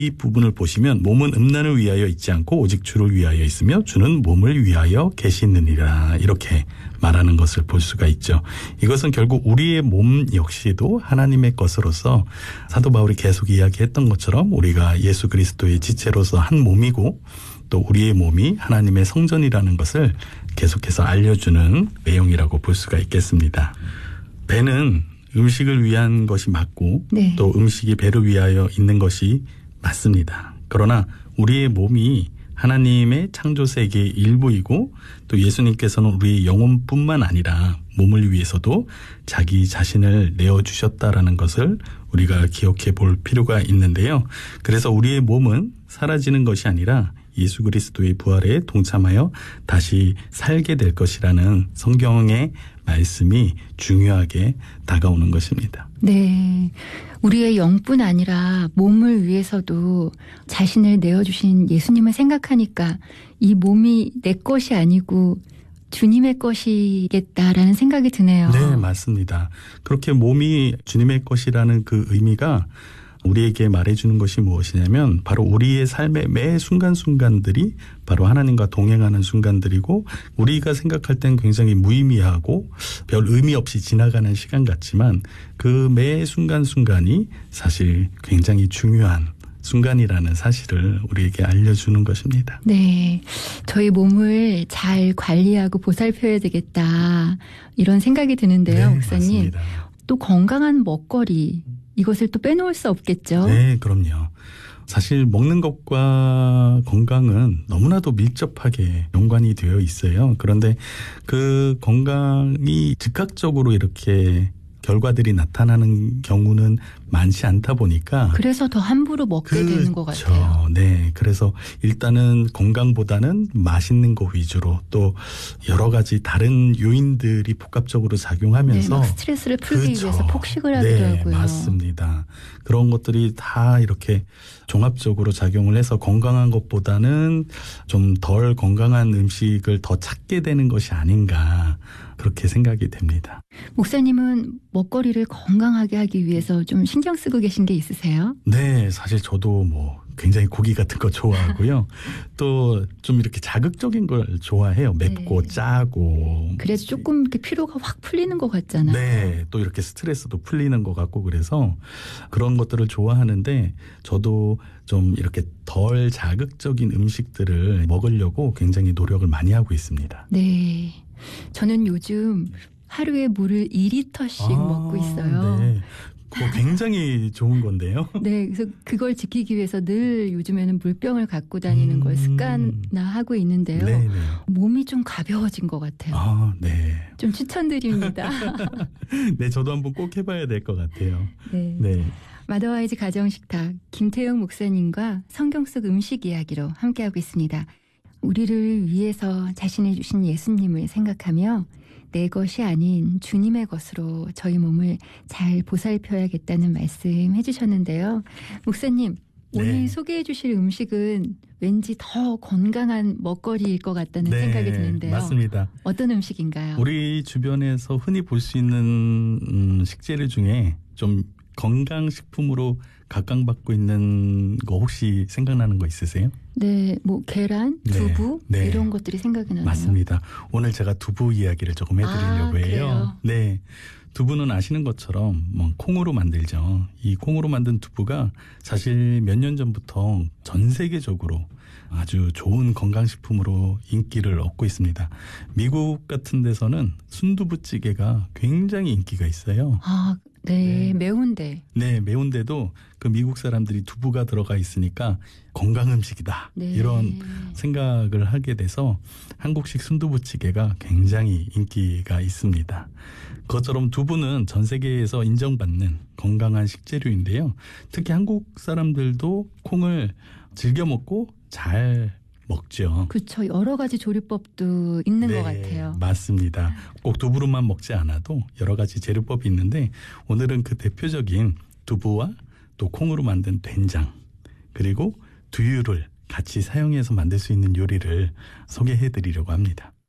이 부분을 보시면 몸은 음란을 위하여 있지 않고 오직 주를 위하여 있으며 주는 몸을 위하여 계시느니라 이렇게 말하는 것을 볼 수가 있죠. 이것은 결국 우리의 몸 역시도 하나님의 것으로서 사도 바울이 계속 이야기했던 것처럼 우리가 예수 그리스도의 지체로서 한 몸이고 또 우리의 몸이 하나님의 성전이라는 것을 계속해서 알려주는 내용이라고 볼 수가 있겠습니다. 배는 음식을 위한 것이 맞고 네. 또 음식이 배를 위하여 있는 것이 맞습니다. 그러나 우리의 몸이 하나님의 창조 세계의 일부이고 또 예수님께서는 우리의 영혼뿐만 아니라 몸을 위해서도 자기 자신을 내어주셨다라는 것을 우리가 기억해 볼 필요가 있는데요. 그래서 우리의 몸은 사라지는 것이 아니라 예수 그리스도의 부활에 동참하여 다시 살게 될 것이라는 성경의 말씀이 중요하게 다가오는 것입니다. 네. 우리의 영뿐 아니라 몸을 위해서도 자신을 내어주신 예수님을 생각하니까 이 몸이 내 것이 아니고 주님의 것이겠다라는 생각이 드네요. 네, 맞습니다. 그렇게 몸이 주님의 것이라는 그 의미가 우리에게 말해주는 것이 무엇이냐면 바로 우리의 삶의 매 순간순간들이 바로 하나님과 동행하는 순간들이고 우리가 생각할 땐 굉장히 무의미하고 별 의미 없이 지나가는 시간 같지만 그 매 순간순간이 사실 굉장히 중요한 순간이라는 사실을 우리에게 알려주는 것입니다. 네. 저희 몸을 잘 관리하고 보살펴야 되겠다 이런 생각이 드는데요. 네, 목사님. 맞습니다. 또 건강한 먹거리 이것을 또 빼놓을 수 없겠죠. 네, 그럼요. 사실 먹는 것과 건강은 너무나도 밀접하게 연관이 되어 있어요. 그런데 그 건강이 즉각적으로 이렇게 결과들이 나타나는 경우는 많지 않다 보니까 그래서 더 함부로 먹게 되는 것 같아요. 네. 그래서 일단은 건강보다는 맛있는 거 위주로 또 여러 가지 다른 요인들이 복합적으로 작용하면서 네, 막 스트레스를 풀기 그렇죠. 위해서 폭식을 네, 하더라고요. 맞습니다. 그런 것들이 다 이렇게 종합적으로 작용을 해서 건강한 것보다는 좀 덜 건강한 음식을 더 찾게 되는 것이 아닌가 그렇게 생각이 됩니다. 목사님은 먹거리를 건강하게 하기 위해서 좀 신경 쓰고 계신 게 있으세요? 네, 사실 저도 굉장히 고기 같은 거 좋아하고요. 또 좀 이렇게 자극적인 걸 좋아해요. 맵고 네. 짜고. 그래서 조금 이렇게 피로가 확 풀리는 것 같잖아요. 네, 또 이렇게 스트레스도 풀리는 것 같고 그래서 그런 것들을 좋아하는데 저도 좀 이렇게 덜 자극적인 음식들을 먹으려고 굉장히 노력을 많이 하고 있습니다. 네. 저는 요즘 하루에 물을 2리터씩 먹고 있어요. 네. 그거 굉장히 좋은 건데요. 네, 그래서 그걸 지키기 위해서 늘 요즘에는 물병을 갖고 다니는 걸 습관화하고 있는데요. 네네. 몸이 좀 가벼워진 것 같아요. 아, 네. 좀 추천드립니다. 네, 저도 한번 꼭 해봐야 될 것 같아요. 네. 네. 마더와이즈 가정식탁 김태용 목사님과 성경 속 음식 이야기로 함께하고 있습니다. 우리를 위해서 자신을 주신 예수님을 생각하며 내 것이 아닌 주님의 것으로 저희 몸을 잘 보살펴야겠다는 말씀 해주셨는데요. 목사님, 오늘 네. 소개해 주실 음식은 왠지 더 건강한 먹거리일 것 같다는 생각이 드는데요. 맞습니다. 어떤 음식인가요? 우리 주변에서 흔히 볼 수 있는 식재료 중에 좀 건강식품으로 각광받고 있는 거 혹시 생각나는 거 있으세요? 네, 계란, 두부 네. 이런 것들이 생각이 나요. 맞습니다. 오늘 제가 두부 이야기를 조금 해드리려고 해요. 그래요? 네, 두부는 아시는 것처럼 콩으로 만들죠. 이 콩으로 만든 두부가 사실 몇 년 전부터 전 세계적으로 아주 좋은 건강식품으로 인기를 얻고 있습니다. 미국 같은 데서는 순두부찌개가 굉장히 인기가 있어요. 아, 네, 매운데. 네, 매운데도 그 미국 사람들이 두부가 들어가 있으니까 건강 음식이다. 네. 이런 생각을 하게 돼서 한국식 순두부찌개가 굉장히 인기가 있습니다. 그것처럼 두부는 전 세계에서 인정받는 건강한 식재료인데요. 특히 한국 사람들도 콩을 즐겨 먹고 잘 먹죠. 그렇죠. 여러 가지 조리법도 있는 것 같아요. 맞습니다. 꼭 두부로만 먹지 않아도 여러 가지 재료법이 있는데 오늘은 그 대표적인 두부와 또 콩으로 만든 된장 그리고 두유를 같이 사용해서 만들 수 있는 요리를 소개해 드리려고 합니다.